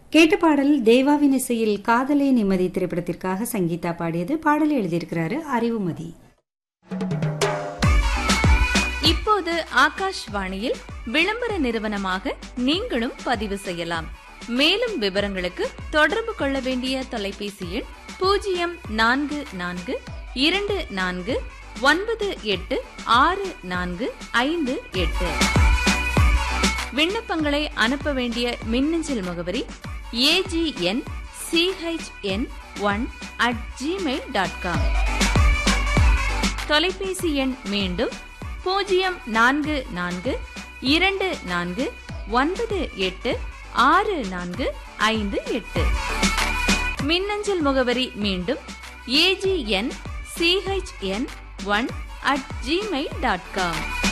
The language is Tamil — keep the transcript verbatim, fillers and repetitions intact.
கேட்ட பாடல் தேவாவின் இசையில் காதலே நிம்மதி திரைப்படத்திற்காக சங்கீதா பாடியது. பாடலை எழுதியிருக்கிறாரு அறிவுமதி. இப்போது ஆகாஷ்வாணியில் விளம்பர நிறுவனமாக நீங்களும் பதிவு செய்யலாம். மேலும் விவரங்களுக்கு தொடர்பு கொள்ள வேண்டிய தொலைபேசி எண் பூஜ்ஜியம் நான்கு நான்கு இரண்டு நான்கு ஒன்பது எட்டு ஆறு நான்கு ஐந்து எட்டு. விண்ணப்பங்களை அனுப்ப வேண்டிய மின்னஞ்சல் முகவரி AGN CHN one at Gmail dot com. தொலைபேசி எண் மீண்டும் பூஜ்ஜியம் நான்கு நான்கு இரண்டு நான்கு ஒன்பது எட்டு ஆறு நான்கு ஐந்து எட்டு. மின்னஞ்சல் முகவரி மீண்டும் AGN CHN one at Gmail dot com.